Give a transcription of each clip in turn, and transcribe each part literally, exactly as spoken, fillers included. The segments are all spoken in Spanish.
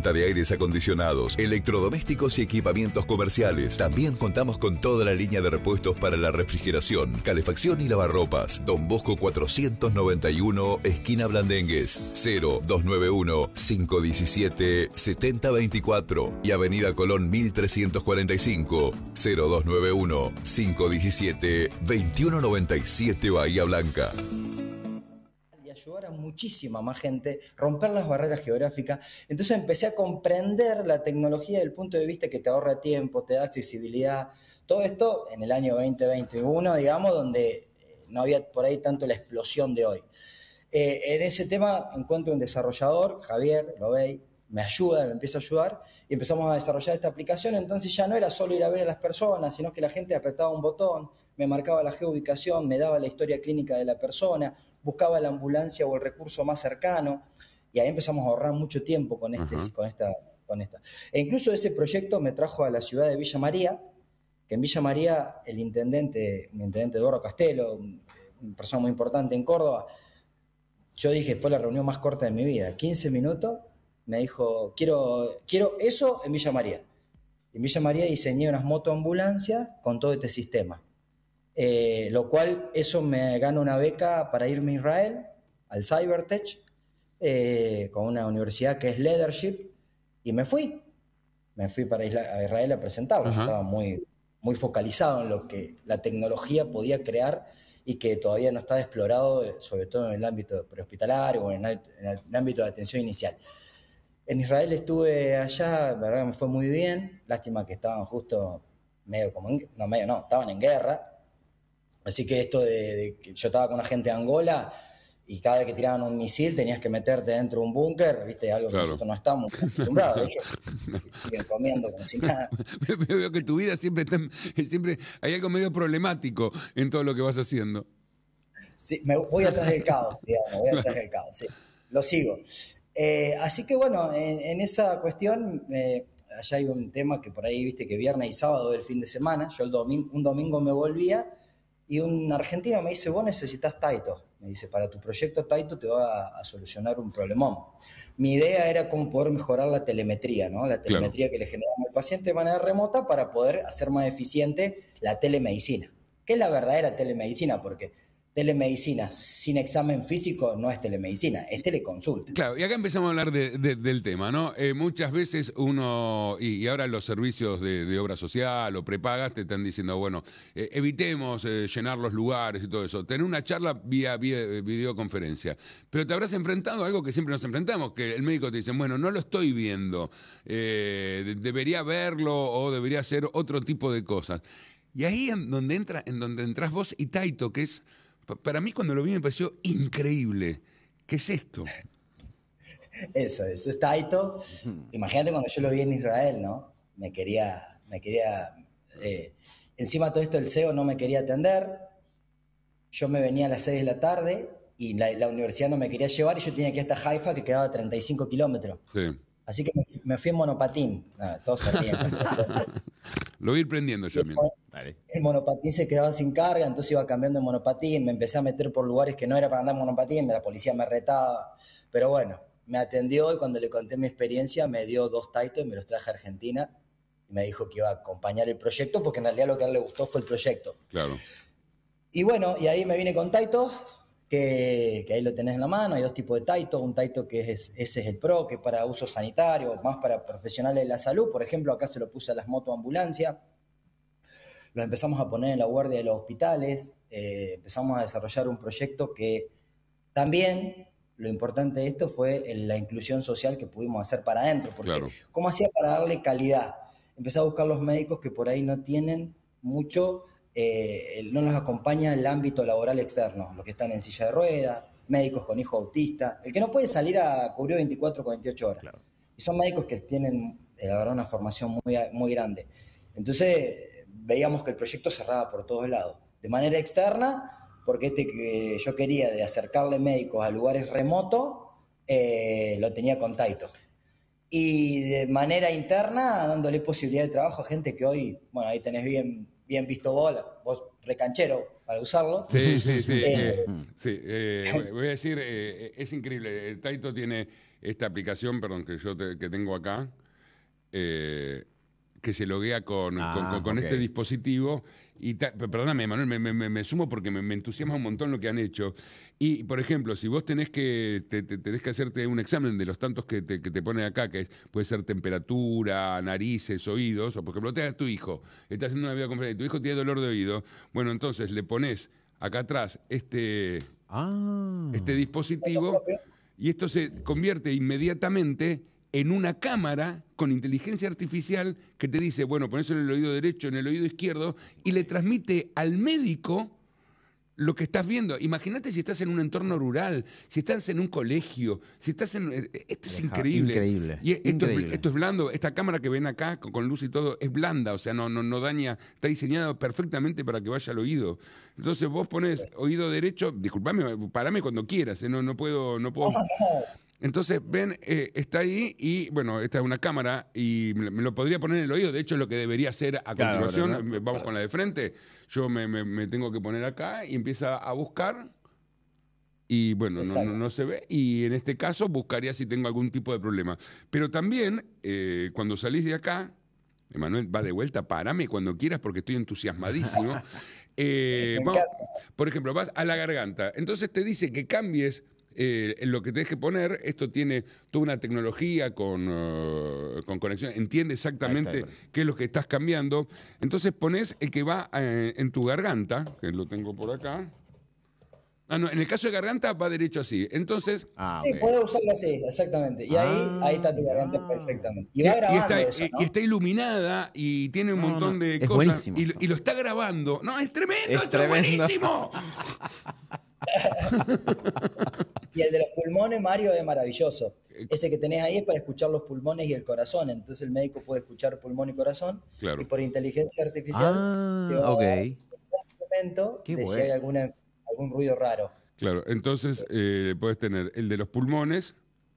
venta de aires acondicionados, electrodomésticos y equipamientos comerciales. También contamos con toda la línea de repuestos para la refrigeración, calefacción y lavarropas. Don Bosco cuatrocientos noventa y uno, esquina Blandengues, cero dos nueve uno, cinco uno siete, siete cero dos cuatro y Avenida Colón mil trescientos cuarenta y cinco, cero dos nueve uno, cinco uno siete, dos uno nueve siete, Bahía Blanca. Y ayudar a muchísima más gente, romper las barreras geográficas. Entonces empecé a comprender la tecnología desde el punto de vista que te ahorra tiempo, te da accesibilidad. Todo esto en el año veinte veintiuno, digamos, donde no había por ahí tanto la explosión de hoy. Eh, en ese tema encuentro un desarrollador, Javier, lo veis, me ayuda, me empieza a ayudar y empezamos a desarrollar esta aplicación. Entonces ya no era solo ir a ver a las personas, sino que la gente apretaba un botón, me marcaba la geoubicación, me daba la historia clínica de la persona, buscaba la ambulancia o el recurso más cercano y ahí empezamos a ahorrar mucho tiempo con, este, uh-huh. con, esta, con esta. E incluso ese proyecto me trajo a la ciudad de Villa María, que en Villa María el intendente, el intendente Eduardo Castelo, una persona muy importante en Córdoba, yo dije, fue la reunión más corta de mi vida, quince minutos, me dijo, quiero, quiero eso en Villa María. En Villa María diseñé unas motoambulancias con todo este sistema. Eh, lo cual, eso me gana una beca para irme a Israel, al Cybertech, eh, con una universidad que es Leadership, y me fui. Me fui para Isla, a Israel a presentarlo. Uh-huh. Yo estaba muy, muy focalizado en lo que la tecnología podía crear y que todavía no estaba explorado, sobre todo en el ámbito prehospitalario o en el, en el ámbito de atención inicial. En Israel estuve allá, la verdad que me fue muy bien, lástima que estaban justo medio como, en, no medio no, estaban en guerra, así que esto de, de que yo estaba con una gente de Angola y cada vez que tiraban un misil tenías que meterte dentro de un búnker, viste, algo claro. que nosotros no estamos acostumbrados, ellos siguen comiendo como si nada. Veo que tu vida siempre está, siempre hay algo medio problemático en todo lo que vas haciendo. Sí, me voy atrás del caos, digamos, voy atrás claro. del caos, sí, lo sigo. Eh, así que bueno, en, en esa cuestión, eh, allá hay un tema que por ahí, viste, que viernes y sábado el fin de semana, yo el domingo, un domingo me volvía y un argentino me dice, vos necesitas Taito, me dice, para tu proyecto Taito te va a, a solucionar un problemón. Mi idea era cómo poder mejorar la telemetría, ¿no? La telemetría claro. que le generamos al paciente de manera remota para poder hacer más eficiente la telemedicina, que es la verdadera telemedicina, porque telemedicina sin examen físico no es telemedicina, es teleconsulta. Claro, y acá empezamos a hablar de, de, del tema, ¿no? Eh, muchas veces uno, y, y ahora los servicios de, de obra social o prepagas te están diciendo, bueno, eh, evitemos eh, llenar los lugares y todo eso, tener una charla vía, vía videoconferencia, pero te habrás enfrentado a algo que siempre nos enfrentamos, que el médico te dice, bueno, no lo estoy viendo, eh, debería verlo o debería hacer otro tipo de cosas. Y ahí en donde, entra, en donde entras vos y Taito, que es... Para mí cuando lo vi me pareció increíble. ¿Qué es esto? Eso, eso es Taito. Imagínate cuando yo lo vi en Israel, ¿no? Me quería, me quería, eh, encima todo esto el C E O no me quería atender. Yo me venía a las seis de la tarde y la, la universidad no me quería llevar y yo tenía que ir hasta Haifa, que quedaba a treinta y cinco kilómetros. Sí. Así que me, me fui en monopatín. Nada, todos se ríen. Lo voy a ir prendiendo yo también. Vale. El monopatín se quedaba sin carga, entonces iba cambiando de monopatín, me empecé a meter por lugares que no era para andar en monopatín, la policía me retaba, pero bueno, me atendió y cuando le conté mi experiencia me dio dos Taito y me los traje a Argentina y me dijo que iba a acompañar el proyecto porque en realidad lo que a él le gustó fue el proyecto. Claro. Y bueno, y ahí me vine con Taito, que, que ahí lo tenés en la mano, hay dos tipos de Taito, un Taito que es, ese es el Pro, que es para uso sanitario, más para profesionales de la salud, por ejemplo, acá se lo puse a las motoambulancias. Los empezamos a poner en la guardia de los hospitales, eh, empezamos a desarrollar un proyecto que también lo importante de esto fue la inclusión social que pudimos hacer para adentro, porque claro. ¿Cómo hacía para darle calidad? Empecé a buscar los médicos que por ahí no tienen mucho, eh, no los acompaña el ámbito laboral externo, los que están en silla de ruedas, médicos con hijo autista, el que no puede salir a cubrir veinticuatro con veintiocho horas. Claro. Y son médicos que tienen, eh, la verdad, una formación muy, muy grande. Entonces veíamos que el proyecto cerraba por todos lados. De manera externa, porque este que yo quería de acercarle médicos a lugares remotos, eh, lo tenía con Taito. Y de manera interna, dándole posibilidad de trabajo a gente que hoy, bueno, ahí tenés bien, bien visto vos, vos recanchero para usarlo. Sí, sí, sí. eh, sí eh, voy a decir, eh, es increíble. Taito tiene... esta aplicación, perdón, que yo te- que tengo acá, eh, que se loguea con, Ah, con, con- con ok. este dispositivo. Y ta- perdóname, Manuel, me, me- me- me sumo porque me, me entusiasma un montón lo que han hecho. Y, por ejemplo, si vos tenés que, te- te- tenés que hacerte un examen de los tantos que te, que te pone acá, que es- puede ser temperatura, narices, oídos, o por ejemplo, te das tu hijo, está haciendo una videoconferencia y tu hijo tiene dolor de oído, bueno, entonces le pones acá atrás este, Ah. este dispositivo y esto se convierte inmediatamente en una cámara con inteligencia artificial que te dice, bueno, pones en el oído derecho, en el oído izquierdo, y le transmite al médico lo que estás viendo. Imagínate si estás en un entorno rural, si estás en un colegio, si estás en... Esto es Deja- increíble. increíble, Y esto, increíble. Es, esto es blando. Esta cámara que ven acá, con, con luz y todo, es blanda, o sea, no, no, no daña, está diseñada perfectamente para que vaya al oído. Entonces vos pones oído derecho, disculpame, parame cuando quieras, eh, no, no puedo... No puedo Entonces, ven, eh, está ahí y, bueno, esta es una cámara y me, me lo podría poner en el oído, de hecho es lo que debería hacer a Claro, continuación. pero no- Eh, Vamos con la de frente, yo me, me- me tengo que poner acá y empieza a buscar y, bueno, no, no, Exacto. no se ve y en este caso buscaría si tengo algún tipo de problema. Pero también, eh, cuando salís de acá, Emanuel, va de vuelta, parame cuando quieras porque estoy entusiasmadísimo. Eh, Me vamos, encanta. por ejemplo, vas a la garganta. Entonces te dice que cambies eh, en lo que tenés que poner. Esto tiene toda una tecnología con, eh, con conexión. Entiende exactamente Ahí está, ahí qué es lo que estás cambiando. Entonces pones el que va eh, en tu garganta, que lo tengo por acá. Ah, no, en el caso de garganta va derecho así. Entonces, Ah, Sí, ok. podés usarlo así, exactamente. Y ahí, Ah, ahí está tu garganta mirá. perfectamente. Y Y, va y grabando está, eso, y- ¿no? y está iluminada y tiene un No, montón no, de es cosas. buenísimo Y, lo- esto. y lo está grabando. No, es tremendo, Es esto tremendo. es buenísimo. Y el de los pulmones, Mario, es maravilloso. Eh, Ese que tenés ahí es para escuchar los pulmones y el corazón. Entonces el médico puede escuchar pulmón y corazón. Claro. Y por inteligencia artificial te Ah, va a ok. dar un momento Qué de si bueno. hay alguna, algún ruido raro. Claro, entonces eh, puedes tener el de los pulmones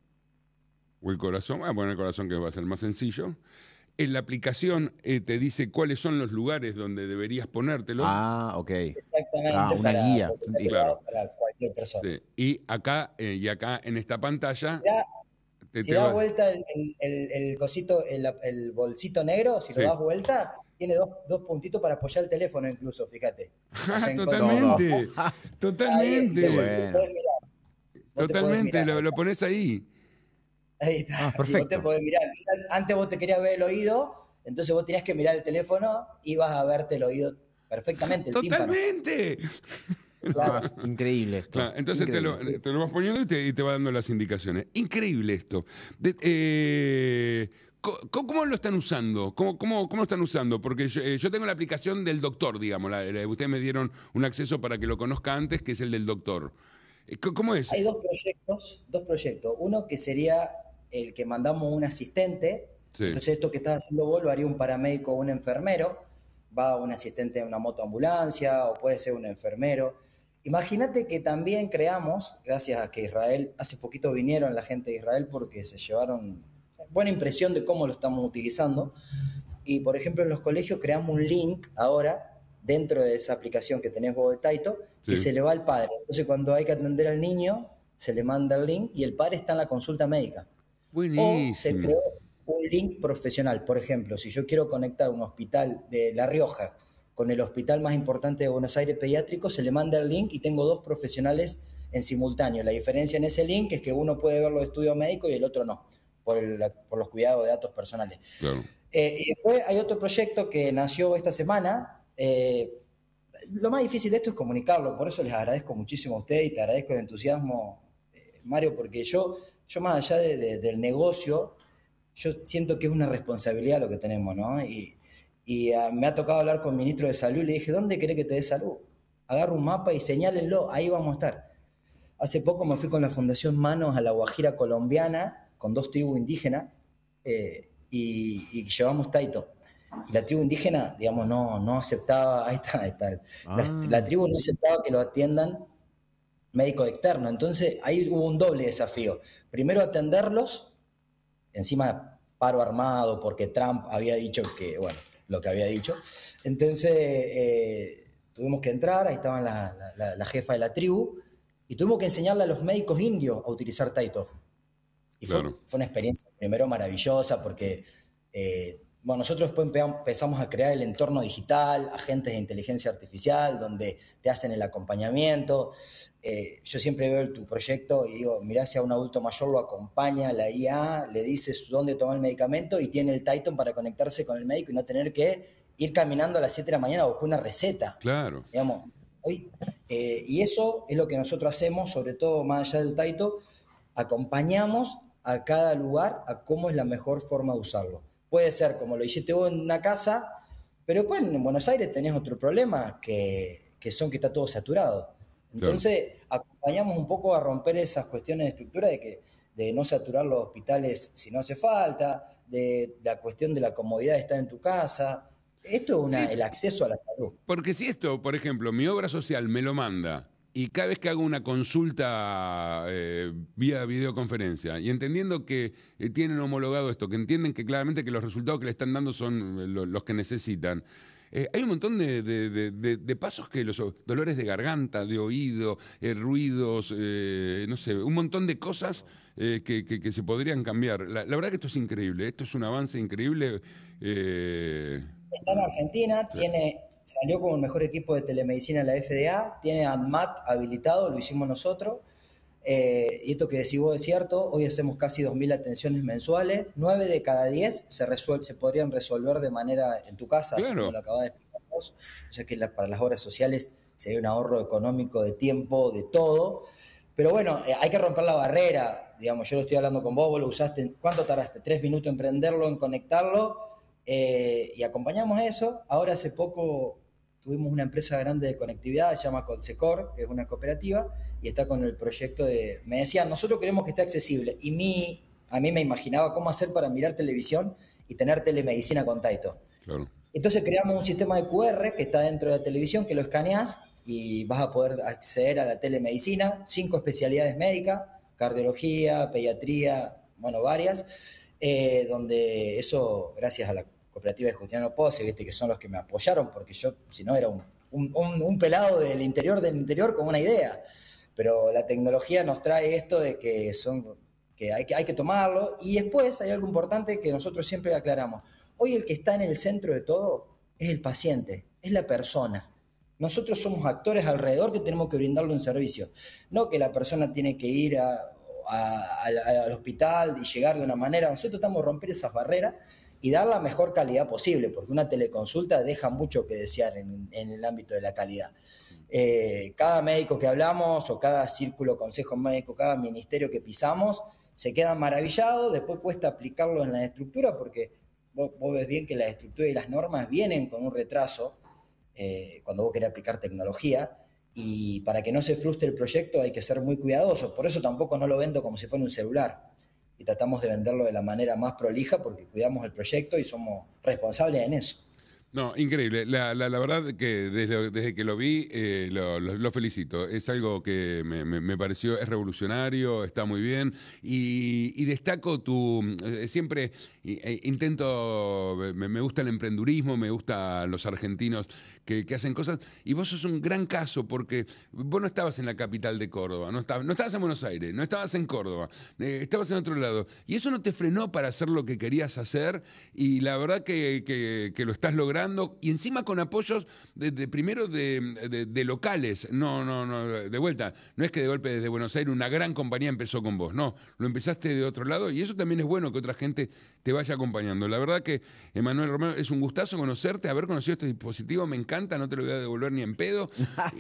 o el corazón. Ah, bueno, el corazón que va a ser más sencillo. En la aplicación eh, te dice cuáles son los lugares donde deberías ponértelo. Ah, ok. Exactamente. Ah, una para, guía. porque está Claro. creado para cualquier persona. Sí. Y acá eh, y acá en esta pantalla Ya, te, si te das va- vuelta el, el- el- el cosito, el, el bolsito negro, si Sí. lo das vuelta, tiene dos, dos puntitos para apoyar el teléfono incluso, fíjate. Ah, Allá en totalmente, Ahí, totalmente, entonces bueno. vos podés mirar. Vos te podés totalmente, mirar. lo, lo pones ahí. Ahí está. Ah, Y vos te perfecto. podés mirar. Quizás antes vos te querías ver el oído, entonces vos tenías que mirar el teléfono y vas a verte el oído perfectamente, el tímpano. Totalmente. Ah, es increíble esto. Claro, entonces te lo, Increíble. te lo vas poniendo y te, y te va dando las indicaciones. Increíble esto. De- eh, co- co- ¿Cómo lo están usando? ¿Cómo, cómo, cómo lo están usando? Porque yo, eh, yo tengo la aplicación del doctor, digamos. la- la- ustedes me dieron un acceso para que lo conozca antes, que es el del doctor. Eh, co- ¿Cómo es? Hay dos proyectos, dos proyectos. Uno que sería el que mandamos un asistente. Sí. Entonces esto que estás haciendo vos lo haría un paramédico o un enfermero. Va un asistente en una motoambulancia o puede ser un enfermero. Imagínate que también creamos, gracias a que Israel, hace poquito vinieron la gente de Israel porque se llevaron buena impresión de cómo lo estamos utilizando. Y por ejemplo en los colegios creamos un link ahora dentro de esa aplicación que tenés vos de Taito, que Sí. se le va al padre. Entonces cuando hay que atender al niño, se le manda el link y el padre está en la consulta médica. O se Buenísimo. creó un link profesional. Por ejemplo, si yo quiero conectar un hospital de La Rioja con el hospital más importante de Buenos Aires pediátrico, se le manda el link y tengo dos profesionales en simultáneo. La diferencia en ese link es que uno puede ver los estudios médicos y el otro no, por, el- por los cuidados de datos personales. Claro. Eh, y después hay otro proyecto que nació esta semana. eh, lo más difícil de esto es comunicarlo, por eso les agradezco muchísimo a ustedes y te agradezco el entusiasmo, eh, Mario, porque yo, yo más allá de- de- del negocio, yo siento que es una responsabilidad lo que tenemos, ¿no? Y, y ah, me ha tocado hablar con el ministro de Salud y le dije, ¿dónde querés que te dé salud? Agarro un mapa y señálenlo, ahí vamos a estar. Hace poco me fui con la Fundación Manos a la Guajira colombiana, con dos tribus indígenas, eh, y, y llevamos Taito. Y la tribu indígena, digamos, no, no aceptaba, ahí está, ahí está. La, Ah. la tribu no aceptaba que lo atiendan médicos externos. Entonces ahí hubo un doble desafío. Primero atenderlos, encima paro armado, porque Trump había dicho que, bueno, lo que había dicho. Entonces eh, tuvimos que entrar, ahí estaban la, la- la- la jefa de la tribu, y tuvimos que enseñarle a los médicos indios a utilizar Taito. Y fue, Claro. fue una experiencia primero maravillosa porque, eh, bueno, nosotros después empezamos a crear el entorno digital, agentes de inteligencia artificial, donde te hacen el acompañamiento. Eh, yo siempre veo tu proyecto y digo, mirá, si a un adulto mayor lo acompaña la I A, le dices dónde tomar el medicamento y tiene el Titan para conectarse con el médico y no tener que ir caminando a las siete de la mañana a buscar una receta. Claro. Digamos, hoy, eh, y eso es lo que nosotros hacemos, sobre todo más allá del Taito, acompañamos a cada lugar a cómo es la mejor forma de usarlo. Puede ser como lo hiciste vos en una casa, pero después en Buenos Aires tenés otro problema, que, que son que está todo saturado. Entonces, claro, acompañamos un poco a romper esas cuestiones de estructura de que de no saturar los hospitales si no hace falta, de la cuestión de la comodidad de estar en tu casa. Esto es una, sí, el acceso a la salud. Porque si esto, por ejemplo, mi obra social me lo manda y cada vez que hago una consulta eh, vía videoconferencia y entendiendo que eh, tienen homologado esto, que entienden que claramente que los resultados que le están dando son eh, lo, los que necesitan, eh, hay un montón de, de, de, de, de pasos que los dolores de garganta, de oído, eh, ruidos, eh, no sé, un montón de cosas eh, que, que, que se podrían cambiar. La, la verdad que esto es increíble, esto es un avance increíble. Eh, Está en Argentina, sí, tiene... Salió como el mejor equipo de telemedicina en la F D A, tiene ANMAT habilitado, lo hicimos nosotros. Eh, y esto que decís vos es cierto, hoy hacemos casi dos mil atenciones mensuales, nueve de cada diez se, resuel- se podrían resolver de manera en tu casa, claro, así como lo acabas de explicar vos. O sea que la, para las obras sociales sería un ahorro económico de tiempo, de todo. Pero bueno, eh, hay que romper la barrera. Digamos, yo lo estoy hablando con vos, vos lo usaste, ¿cuánto tardaste? ¿Tres minutos en prenderlo, en conectarlo? Eh, y acompañamos eso. Ahora hace poco tuvimos una empresa grande de conectividad, se llama Colsecor, que es una cooperativa, y está con el proyecto de... Me decían, nosotros queremos que esté accesible, y mi, a mí me imaginaba cómo hacer para mirar televisión y tener telemedicina con Taito. Claro. Entonces creamos un sistema de Q R que está dentro de la televisión, que lo escaneás y vas a poder acceder a la telemedicina, cinco especialidades médicas, cardiología, pediatría, bueno, varias, eh, donde eso, gracias a la cooperativa de Justiniano Pozzi, ¿viste? Que son los que me apoyaron, porque yo, si no, era un, un, un, un pelado del interior del interior con una idea. Pero la tecnología nos trae esto de que, son, que, hay, que hay que tomarlo. Y después hay algo importante que nosotros siempre aclaramos. Hoy el que está en el centro de todo es el paciente, es la persona. Nosotros somos actores alrededor que tenemos que brindarle un servicio. No que la persona tiene que ir a, a, a, al hospital y llegar de una manera. Nosotros estamos a romper esas barreras y dar la mejor calidad posible, porque una teleconsulta deja mucho que desear en, en el ámbito de la calidad. Eh, cada médico que hablamos, o cada círculo, consejo médico, cada ministerio que pisamos, se queda maravillado, después cuesta aplicarlo en la estructura, porque vos, vos ves bien que la estructura y las normas vienen con un retraso, eh, cuando vos querés aplicar tecnología, y para que no se frustre el proyecto hay que ser muy cuidadosos, por eso tampoco no lo vendo como si fuera un celular. Y tratamos de venderlo de la manera más prolija porque cuidamos el proyecto y somos responsables en eso. No, increíble. La, la, la verdad que desde, desde que lo vi, eh, lo, lo, lo felicito. Es algo que me, me, me pareció, es revolucionario, está muy bien. Y, y destaco tu... Eh, siempre eh, intento... Me, me gusta el emprendurismo, me gustan los argentinos que, que hacen cosas. Y vos sos un gran caso porque vos no estabas en la capital de Córdoba, no estabas, no estabas en Buenos Aires, no estabas en Córdoba, eh, estabas en otro lado. Y eso no te frenó para hacer lo que querías hacer. Y la verdad que, que, que lo estás logrando. Y encima con apoyos de, de primero de, de, de locales. No, no, no, de vuelta. No es que de golpe desde Buenos Aires una gran compañía empezó con vos. No, lo empezaste de otro lado. Y eso también es bueno que otra gente te vaya acompañando. La verdad que, Emanuel Romero, es un gustazo conocerte, haber conocido este dispositivo. Me encanta, no te lo voy a devolver ni en pedo.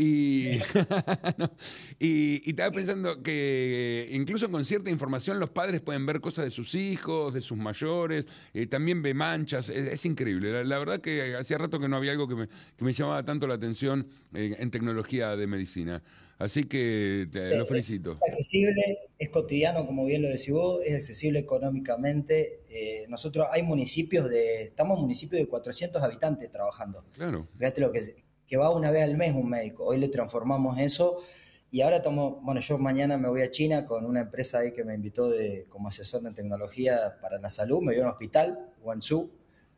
Y, no, y, y estaba pensando que incluso con cierta información los padres pueden ver cosas de sus hijos, de sus mayores, eh, también ve manchas. Es, es increíble. La, la verdad que hacía rato que no había algo que me, que me llamaba tanto la atención en, en tecnología de medicina. Así que te, lo felicito. Es accesible, es cotidiano, como bien lo decís vos, es accesible económicamente. Eh, nosotros hay municipios de, estamos en municipios de cuatrocientos habitantes trabajando. Claro. Fíjate lo que es, que va una vez al mes un médico. Hoy le transformamos eso y ahora estamos, bueno, yo mañana me voy a China con una empresa ahí que me invitó de, como asesor en tecnología para la salud, me voy a un hospital, Guangzhou,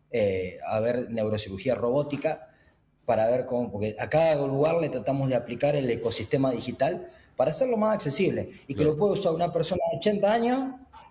eh, a ver neurocirugía robótica, para ver cómo, porque a cada lugar le tratamos de aplicar el ecosistema digital para hacerlo más accesible y que claro, lo pueda usar una persona de ochenta años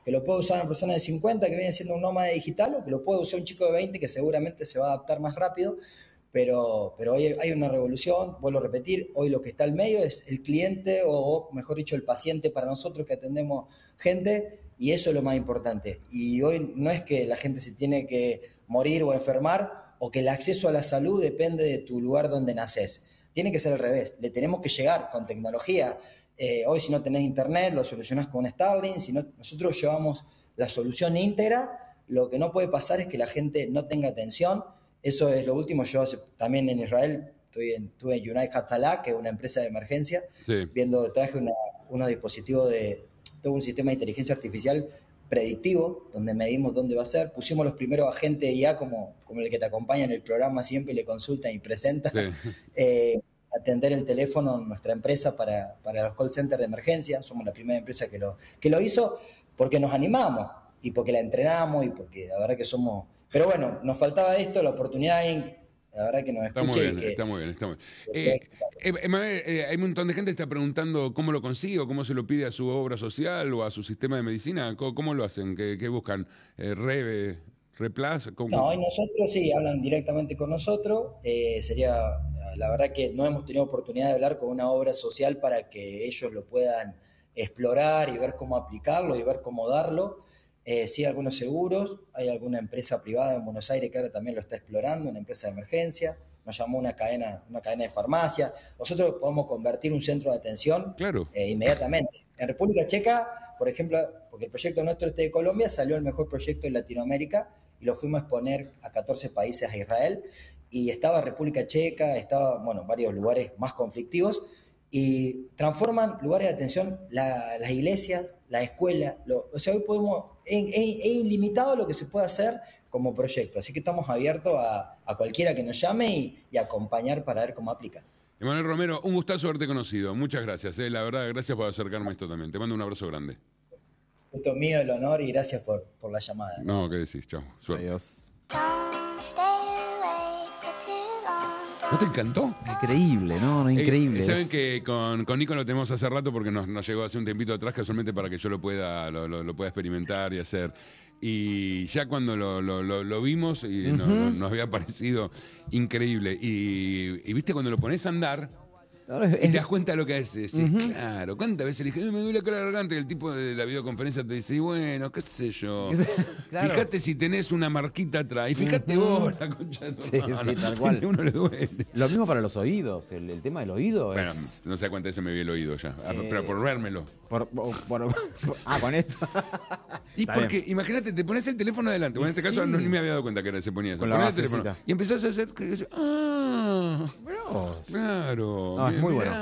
que lo puede usar una persona de cincuenta que viene siendo un nómada digital, o que lo puede usar un chico de veinte que seguramente se va a adaptar más rápido. Pero, pero hoy hay una revolución, vuelvo a repetir, hoy lo que está al medio es el cliente, o mejor dicho, el paciente para nosotros que atendemos gente, y eso es lo más importante. Y hoy no es que la gente se tiene que morir o enfermar, o que el acceso a la salud depende de tu lugar donde naces. Tiene que ser al revés, le tenemos que llegar con tecnología. Eh, hoy si no tenés internet, lo solucionás con Starlink, si no, nosotros llevamos la solución íntegra. Lo que no puede pasar es que la gente no tenga atención. Eso es lo último. Yo hace, también en Israel estoy en, estuve en United Hatzalah, que es una empresa de emergencia, sí. viendo, traje una, unos dispositivos de, todo un sistema de inteligencia artificial predictivo, donde medimos dónde va a ser. Pusimos los primeros agentes de I A, como, como el que te acompaña en el programa siempre y le consultan y presentan, sí. eh, atender el teléfono en nuestra empresa para, para los call centers de emergencia. Somos la primera empresa que lo, que lo hizo, porque nos animamos y porque la entrenamos y porque la verdad que somos... Pero bueno, nos faltaba esto, la oportunidad, la verdad que nos escuche. Está muy bien, que, está muy bien, está muy bien. Eh, eh, Emanuel, eh, hay un montón de gente que está preguntando cómo lo consigue o cómo se lo pide a su obra social o a su sistema de medicina. ¿Cómo, cómo lo hacen? ¿Qué, qué buscan? Eh, ¿Re, Replace? ¿Cómo? No, y nosotros sí, hablan directamente con nosotros. Eh, sería, la verdad que no hemos tenido oportunidad de hablar con una obra social para que ellos lo puedan explorar y ver cómo aplicarlo y ver cómo darlo. Eh, sí, algunos seguros, hay alguna empresa privada en Buenos Aires que ahora también lo está explorando, una empresa de emergencia, nos llamó una cadena, una cadena de farmacia. Nosotros podemos convertir un centro de atención claro. eh, inmediatamente. En República Checa, por ejemplo, porque el proyecto nuestro este de Colombia salió el mejor proyecto en Latinoamérica y lo fuimos a exponer a catorce países, a Israel, y estaba República Checa, estaba, bueno, varios lugares más conflictivos, y transforman lugares de atención, la, las iglesias, la escuela, lo, o sea, hoy podemos, es, es, es ilimitado lo que se puede hacer como proyecto, así que estamos abiertos a, a cualquiera que nos llame y, y acompañar para ver cómo aplica. Emanuel Romero, un gustazo haberte conocido, muchas gracias, eh, la verdad, gracias por acercarme a esto también, te mando un abrazo grande. Gusto mío, el honor, y gracias por, por la llamada. No, ¿qué decís? Chao, suerte. Adiós. ¿No te encantó? Increíble, no, no, increíble. Eh, Saben que con, con Nico lo tenemos hace rato porque nos, nos llegó hace un tiempito atrás casualmente para que yo lo pueda, lo, lo, lo pueda experimentar y hacer. Y ya cuando lo, lo, lo, lo vimos y uh-huh. nos, nos había parecido increíble. Y, y viste cuando lo pones a andar y te das cuenta de lo que haces. Uh-huh. Claro, ¿cuántas veces le dije, me duele la garganta? Y el tipo de la videoconferencia te dice, y bueno, qué sé yo. Claro. Fíjate si tenés una marquita atrás. Y fíjate uh-huh. vos, la concha de tu sí, mano. sí, tal cual. A uno le duele. Lo mismo para los oídos. El, el tema del oído bueno, es... no sé cuántas veces me vi el oído ya. Eh... Pero por vérmelo. Por, por, por, ah, con esto. Y está porque, bien. Imagínate, te pones el teléfono adelante. Bueno, en este sí. caso no, ni me había dado cuenta que se ponía eso. Con la ponés el teléfono y empezás a hacer. Ah, Bros. claro. No, es muy bueno.